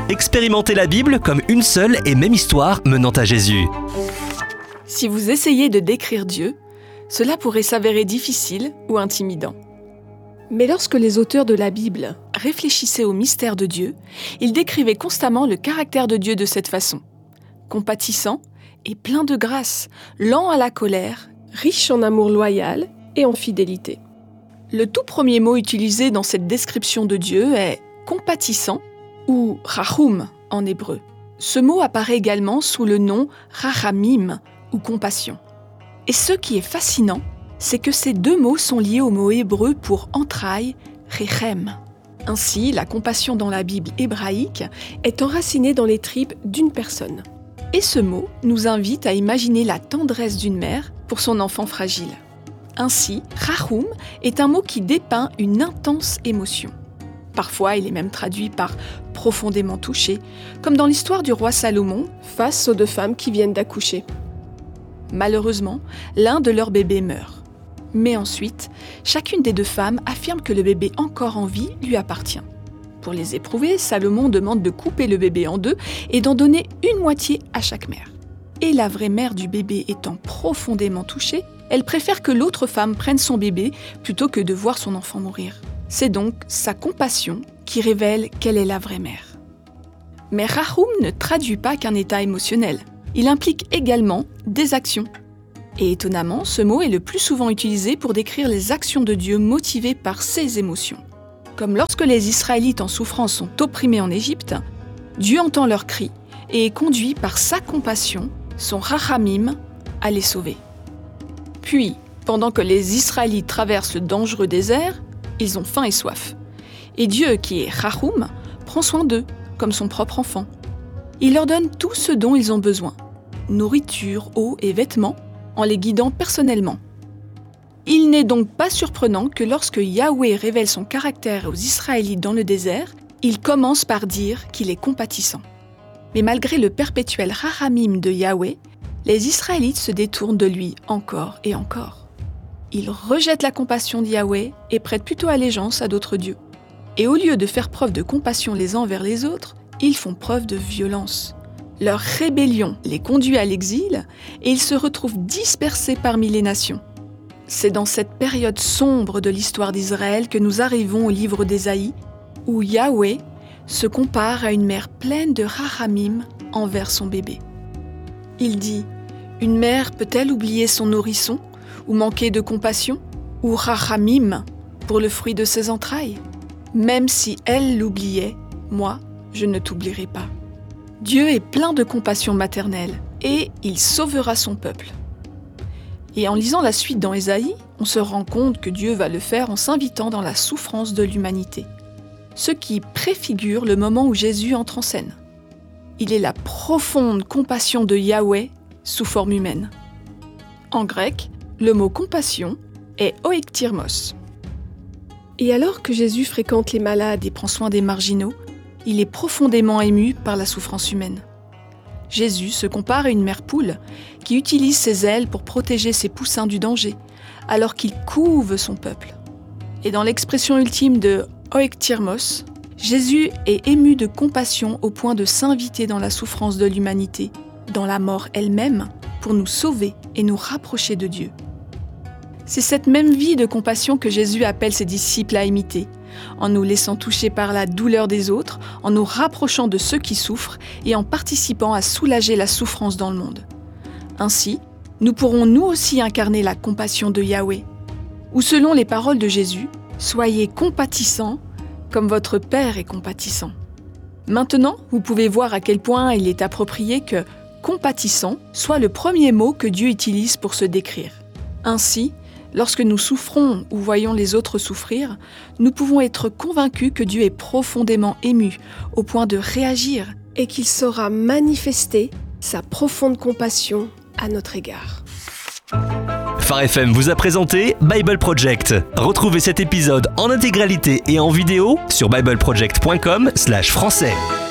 Expérimentez la Bible comme une seule et même histoire menant à Jésus. Si vous essayez de décrire Dieu, cela pourrait s'avérer difficile ou intimidant. Mais lorsque les auteurs de la Bible réfléchissaient au mystère de Dieu, ils décrivaient constamment le caractère de Dieu de cette façon. Compatissant et plein de grâce, lent à la colère, riche en amour loyal et en fidélité. Le tout premier mot utilisé dans cette description de Dieu est « compatissant » ou « rachum » en hébreu. Ce mot apparaît également sous le nom « rachamim » ou « compassion ». Et ce qui est fascinant, c'est que ces deux mots sont liés au mot hébreu pour entrailles, rechem. Ainsi, la compassion dans la Bible hébraïque est enracinée dans les tripes d'une personne. Et ce mot nous invite à imaginer la tendresse d'une mère pour son enfant fragile. Ainsi, rachum est un mot qui dépeint une intense émotion. Parfois, il est même traduit par « profondément touché », comme dans l'histoire du roi Salomon face aux deux femmes qui viennent d'accoucher. Malheureusement, l'un de leurs bébés meurt. Mais ensuite, chacune des deux femmes affirme que le bébé encore en vie lui appartient. Pour les éprouver, Salomon demande de couper le bébé en deux et d'en donner une moitié à chaque mère. Et la vraie mère du bébé étant profondément touchée, elle préfère que l'autre femme prenne son bébé plutôt que de voir son enfant mourir. C'est donc sa compassion qui révèle qu'elle est la vraie mère. Mais rachum ne traduit pas qu'un état émotionnel. Il implique également des actions. Et étonnamment, ce mot est le plus souvent utilisé pour décrire les actions de Dieu motivées par ses émotions. Comme lorsque les Israélites en souffrance sont opprimés en Égypte, Dieu entend leurs cris et est conduit par sa compassion, son rachamim, à les sauver. Puis, pendant que les Israélites traversent le dangereux désert, ils ont faim et soif. Et Dieu, qui est rachum, prend soin d'eux, comme son propre enfant. Il leur donne tout ce dont ils ont besoin, nourriture, eau et vêtements, en les guidant personnellement. Il n'est donc pas surprenant que lorsque Yahweh révèle son caractère aux Israélites dans le désert, il commence par dire qu'il est compatissant. Mais malgré le perpétuel rachamim de Yahweh, les Israélites se détournent de lui encore et encore. Ils rejettent la compassion de Yahweh et prêtent plutôt allégeance à d'autres dieux. Et au lieu de faire preuve de compassion les uns envers les autres, ils font preuve de violence. Leur rébellion les conduit à l'exil et ils se retrouvent dispersés parmi les nations. C'est dans cette période sombre de l'histoire d'Israël que nous arrivons au livre d'Ésaïe, où Yahweh se compare à une mère pleine de rachamim envers son bébé. Il dit « Une mère peut-elle oublier son nourrisson ou manquer de compassion, ou rachamim pour le fruit de ses entrailles? Même si elle l'oubliait, moi, je ne t'oublierai pas. » Dieu est plein de compassion maternelle et il sauvera son peuple. Et en lisant la suite dans Ésaïe, on se rend compte que Dieu va le faire en s'invitant dans la souffrance de l'humanité, ce qui préfigure le moment où Jésus entre en scène. Il est la profonde compassion de Yahweh sous forme humaine. En grec, le mot compassion est oektirmos. Et alors que Jésus fréquente les malades et prend soin des marginaux, il est profondément ému par la souffrance humaine. Jésus se compare à une mère poule qui utilise ses ailes pour protéger ses poussins du danger, alors qu'il couve son peuple. Et dans l'expression ultime de oektirmos, Jésus est ému de compassion au point de s'inviter dans la souffrance de l'humanité, dans la mort elle-même, pour nous sauver et nous rapprocher de Dieu. C'est cette même vie de compassion que Jésus appelle ses disciples à imiter, en nous laissant toucher par la douleur des autres, en nous rapprochant de ceux qui souffrent et en participant à soulager la souffrance dans le monde. Ainsi, nous pourrons nous aussi incarner la compassion de Yahweh. Ou selon les paroles de Jésus, « Soyez compatissants comme votre Père est compatissant ». Maintenant, vous pouvez voir à quel point il est approprié que « compatissant » soit le premier mot que Dieu utilise pour se décrire. Ainsi, lorsque nous souffrons ou voyons les autres souffrir, nous pouvons être convaincus que Dieu est profondément ému au point de réagir et qu'il saura manifester sa profonde compassion à notre égard. Phare FM vous a présenté Bible Project. Retrouvez cet épisode en intégralité et en vidéo sur bibleproject.com/français.